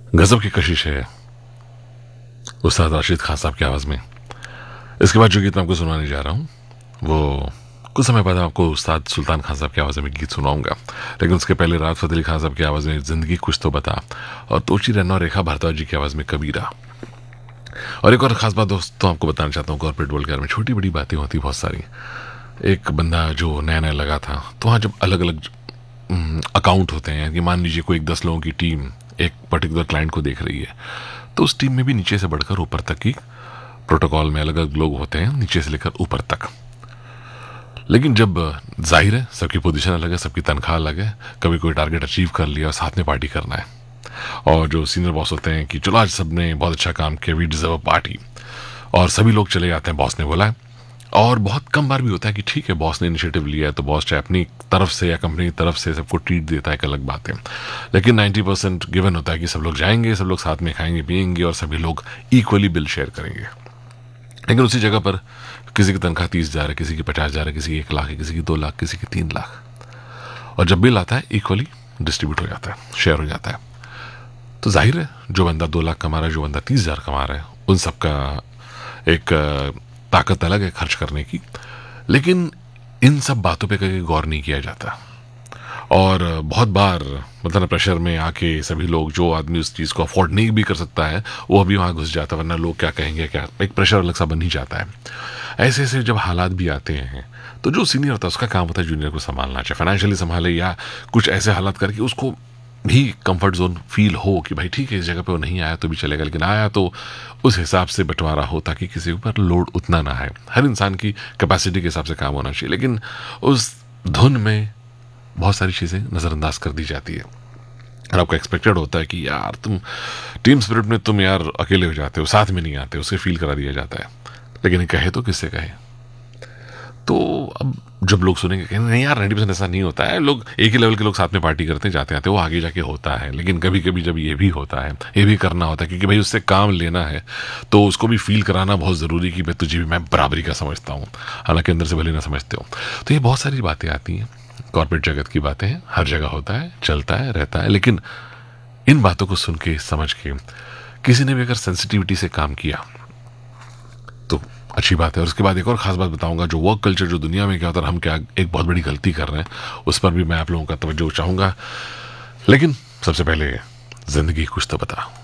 गजब की कशिश है उस्ताद राशिद खान साहब की आवाज़ में। इसके बाद जो गीत मैं आपको सुनाने जा रहा हूँ वो कुछ समय बाद आपको उस्ताद सुल्तान खान साहब की आवाज़ में गीत सुनाऊंगा, लेकिन उसके पहले राहत फ़तेह अली खान साहब की आवाज़ में जिंदगी कुछ तो बता, और तोची रन्ना और रेखा भारद्वाज जी की आवाज़ में कबीरा। और एक और ख़ास बात दोस्तों आपको बताना चाहता हूँ, कॉर्पोरेट वर्ल्ड के बारे में छोटी बड़ी बातें होती बहुत सारी। एक बंदा जो नया नया लगा था, तो वहाँ जब अलग अलग अकाउंट होते हैं कि मान लीजिए कोई 10 लोगों की टीम एक पर्टिकुलर क्लाइंट को देख रही है, तो उस टीम में भी नीचे से बढ़कर ऊपर तक की प्रोटोकॉल में अलग अलग लोग होते हैं, नीचे से लेकर ऊपर तक। लेकिन जब जाहिर है सबकी पोजीशन अलग है, सबकी तनख्वाह अलग है, कभी कोई टारगेट अचीव कर लिया और साथ में पार्टी करना है, और जो सीनियर बॉस होते हैं कि चलो आज सबने बहुत अच्छा काम किया, वी डिजर्व अ पार्टी, और सभी लोग चले जाते हैं, बॉस ने बोला है। और बहुत कम बार भी होता है कि ठीक है बॉस ने इनिशिएटिव लिया है तो बॉस चाहे अपनी तरफ से या कंपनी की तरफ से सबको ट्रीट देता है, एक अलग बात है। लेकिन 90% गिवन होता है कि सब लोग जाएंगे, सब लोग साथ में खाएंगे पिएंगे और सभी लोग इक्वली बिल शेयर करेंगे। लेकिन उसी जगह पर किसी की तनख्वाह 30,000 है, किसी की 50,000 है, किसी की 1 लाख है, किसी की 2 लाख, किसी की 3 लाख, और जब बिल आता है इक्वली डिस्ट्रीब्यूट हो जाता है, शेयर हो जाता है। तो जाहिर है जो बंदा 2 लाख कमा रहा है, जो बंदा 30,000 कमा रहा है, उन सबका एक ताकत अलग है खर्च करने की। लेकिन इन सब बातों पे कभी गौर नहीं किया जाता, और बहुत बार मतलब प्रेशर में आके सभी लोग, जो आदमी उस चीज़ को अफोर्ड नहीं भी कर सकता है वो अभी वहाँ घुस जाता है, वरना लोग क्या कहेंगे, क्या एक प्रेशर अलग सा बन ही जाता है। ऐसे ऐसे जब हालात भी आते हैं तो जो सीनियर होता है उसका काम होता है जूनियर को संभालना, चाहे फाइनेंशियली संभाले या कुछ ऐसे हालात करके उसको भी कंफर्ट जोन फील हो कि भाई ठीक है इस जगह पे वो नहीं आया तो भी चलेगा, लेकिन आया तो उस हिसाब से बंटवारा हो ताकि किसी के ऊपर लोड उतना ना है। हर इंसान की कैपेसिटी के हिसाब से काम होना चाहिए, लेकिन उस धुन में बहुत सारी चीज़ें नज़रअंदाज कर दी जाती है। और आपको एक्सपेक्टेड होता है कि यार तुम टीम स्पिरिट में तुम यार अकेले हो जाते हो, साथ में नहीं आते, उसे फील करा दिया जाता है। लेकिन कहे तो किससे कहे? तो अब जब लोग सुनेंगे कहेंगे नहीं यार 90% ऐसा नहीं होता है, लोग एक ही लेवल के लोग साथ में पार्टी करते जाते आते, वो आगे जाके होता है। लेकिन कभी कभी जब ये भी होता है, ये भी करना होता है क्योंकि भाई उससे काम लेना है, तो उसको भी फील कराना बहुत ज़रूरी कि भाई तुझे भी मैं बराबरी का समझता हूँ, हालांकि अंदर से भले ना समझते हो। तो ये बहुत सारी बातें आती हैं, कॉर्पोरेट जगत की बातें हैं, हर जगह होता है, चलता है, रहता है। लेकिन इन बातों को सुन के समझ के किसी ने भी अगर सेंसिटिविटी से काम किया तो अच्छी बात है। और उसके बाद एक और खास बात बताऊंगा, जो वर्क कल्चर जो दुनिया में क्या होता है, हम क्या एक बहुत बड़ी गलती कर रहे हैं, उस पर भी मैं आप लोगों का तवज्जो चाहूंगा। लेकिन सबसे पहले जिंदगी कुछ तो बता।